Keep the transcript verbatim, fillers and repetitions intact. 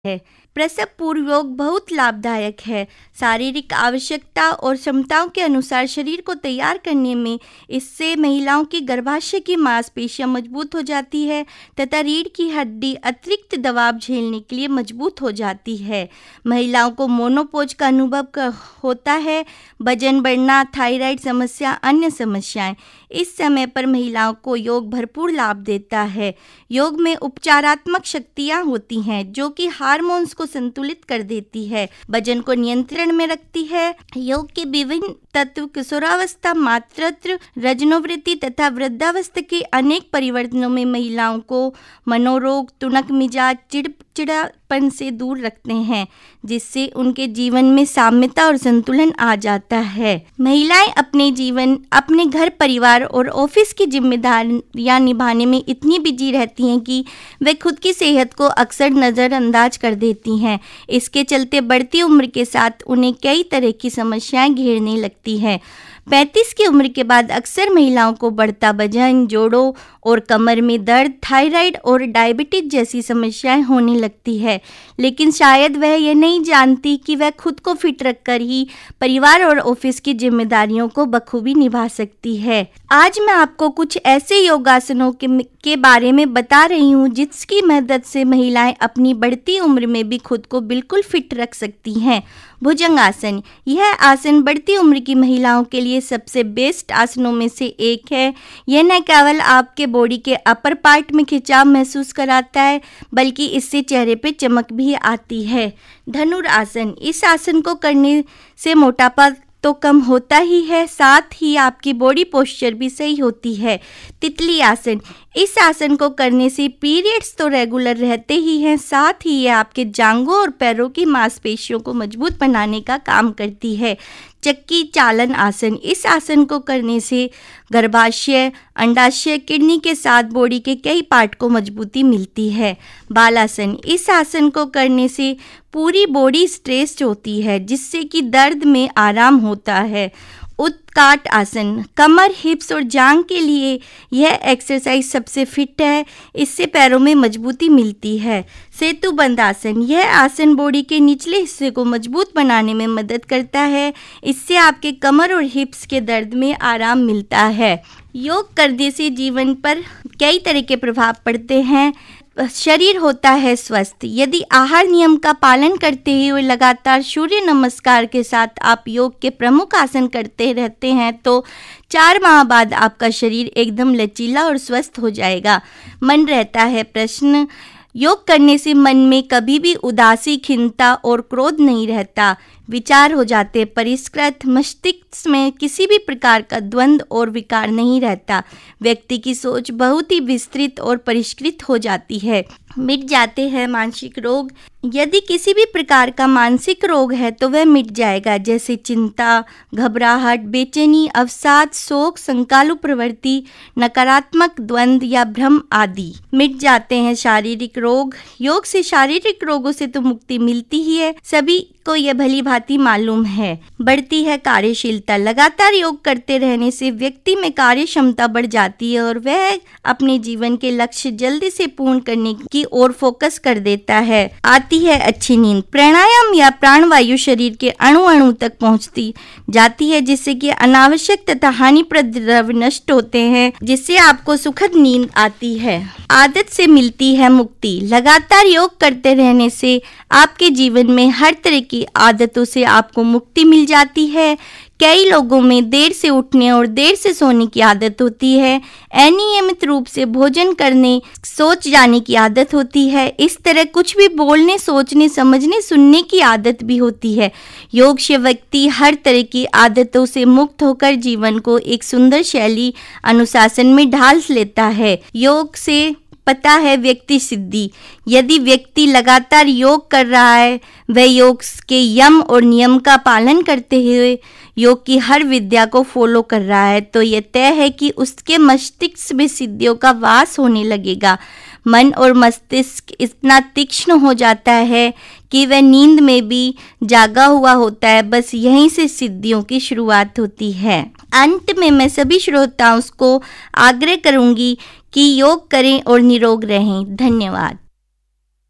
है। प्रसव पूर्व योग बहुत लाभदायक है। शारीरिक आवश्यकता और क्षमताओं के अनुसार शरीर को तैयार करने में इससे महिलाओं की गर्भाशय की मांसपेशियां मजबूत हो जाती है तथा रीढ़ की हड्डी अतिरिक्त दबाव झेलने के लिए मजबूत हो जाती है। महिलाओं को मोनोपोज का अनुभव होता है, वजन बढ़ना, थायराइड समस्या, अन्य समस्याएं। इस समय पर महिलाओं को योग भरपूर लाभ देता है। योग में उपचारात्मक शक्तियां होती हैं जो कि हार्मोन्स को संतुलित कर देती है, वजन को नियंत्रण में रखती है। योग के विभिन्न तत्व किशोरावस्था, मातृत्व, रजनोवृत्ति तथा वृद्धावस्था के अनेक परिवर्तनों में महिलाओं को मनोरोग, तुनक मिजाज, चिड़चिड़ापन से दूर रखते हैं, जिससे उनके जीवन में साम्यता और संतुलन आ जाता है। महिलाएं अपने जीवन, अपने घर परिवार और ऑफिस की जिम्मेदारियां निभाने में इतनी बिजी रहती हैं कि वे खुद की सेहत को अक्सर नज़रअंदाज कर देती हैं। इसके चलते बढ़ती उम्र के साथ उन्हें कई तरह की समस्याएं घेरने लगती हैं। पैंतीस की उम्र के बाद अक्सर महिलाओं को बढ़ता वजन, जोड़ों और कमर में दर्द, थायराइड और डायबिटीज जैसी समस्याएं होने लगती है, लेकिन शायद वह यह नहीं जानती कि वह खुद को फिट रखकर ही परिवार और ऑफिस की जिम्मेदारियों को बखूबी निभा सकती है। आज मैं आपको कुछ ऐसे योगासनों के, के बारे में बता रही हूँ जिसकी मदद से महिलाएं अपनी बढ़ती उम्र में भी खुद को बिल्कुल फिट रख सकती हैं। भुजंगासन, यह आसन बढ़ती उम्र की महिलाओं के लिए सबसे बेस्ट आसनों में से एक है। यह न केवल आपके बॉडी के अपर पार्ट में खिंचाव महसूस कराता है, बल्कि इससे चेहरे पे चमक भी आती है। धनुरासन, इस आसन को करने से मोटापा तो कम होता ही है, साथ ही आपकी बॉडी पोस्चर भी सही होती है। तितली आसन, इस आसन को करने से पीरियड्स तो रेगुलर रहते ही हैं, साथ ही ये आपके जांघों और पैरों की मांसपेशियों को मजबूत बनाने का काम करती है। चक्की चालन आसन, इस आसन को करने से गर्भाशय, अंडाशय, किडनी के साथ बॉडी के कई पार्ट को मजबूती मिलती है। बालासन, इस आसन को करने से पूरी बॉडी स्ट्रेस्ड होती है, जिससे कि दर्द में आराम होता है। उत्काट आसन, कमर, हिप्स और जांघ के लिए यह एक्सरसाइज सबसे फिट है, इससे पैरों में मजबूती मिलती है। सेतुबंध आसन, यह आसन बॉडी के निचले हिस्से को मजबूत बनाने में मदद करता है, इससे आपके कमर और हिप्स के दर्द में आराम मिलता है। योग करने से जीवन पर कई तरह के प्रभाव पड़ते हैं। शरीर होता है स्वस्थ। यदि आहार नियम का पालन करते हुए लगातार सूर्य नमस्कार के साथ आप योग के प्रमुख आसन करते रहते हैं तो चार माह बाद आपका शरीर एकदम लचीला और स्वस्थ हो जाएगा। मन रहता है प्रसन्न। योग करने से मन में कभी भी उदासी, खिन्नता और क्रोध नहीं रहता। विचार हो जाते परिष्कृत। मस्तिष्क में किसी भी प्रकार का द्वंद्व और विकार नहीं रहता। व्यक्ति की सोच बहुत ही विस्तृत और परिष्कृत हो जाती है। मिट जाते हैं मानसिक रोग। यदि किसी भी प्रकार का मानसिक रोग है तो वह मिट जाएगा, जैसे चिंता, घबराहट, बेचैनी, अवसाद, शोक, संकालु प्रवृत्ति, नकारात्मक द्वंद्व या भ्रम आदि। मिट जाते हैं शारीरिक रोग। योग से शारीरिक रोगों से तो मुक्ति मिलती ही है, सभी को यह भली भांति मालूम है। बढ़ती है कार्यशीलता। लगातार योग करते रहने से व्यक्ति में कार्य क्षमता बढ़ जाती है और वह अपने जीवन के लक्ष्य जल्दी से पूर्ण करने की ओर फोकस कर देता है। आती है अच्छी नींद। प्राणायाम या प्राणवायु शरीर के अणु अणु तक पहुंचती जाती है, जिससे कि अनावश्यक तथा हानिप्रद द्रव्य नष्ट होते हैं, जिससे आपको सुखद नींद आती है। आदत से मिलती है मुक्ति। लगातार योग करते रहने से आपके जीवन में हर तरह की आदतों से आपको मुक्ति मिल जाती है। कई लोगों में देर से उठने और देर से सोने की आदत होती है। अनियमित रूप से भोजन करने, सोच जाने की आदत होती है। इस तरह कुछ भी बोलने, सोचने, समझने, सुनने की आदत भी होती है। योग से व्यक्ति हर तरह की आदतों से मुक्त होकर जीवन को एक सुंदर शैली अनुशासन में ढाल लेता है। योग से पता है व्यक्ति सिद्धि। यदि व्यक्ति लगातार योग कर रहा है, वह योग के यम और नियम का पालन करते हुए योग की हर विद्या को फॉलो कर रहा है, तो यह तय है कि उसके मस्तिष्क में सिद्धियों का वास होने लगेगा। मन और मस्तिष्क इतना तीक्ष्ण हो जाता है कि वह नींद में भी जागा हुआ होता है। बस यहीं से सिद्धियों की शुरुआत होती है। अंत में मैं सभी श्रोताओं को आग्रह करूंगी कि योग करें और निरोग रहें। धन्यवाद।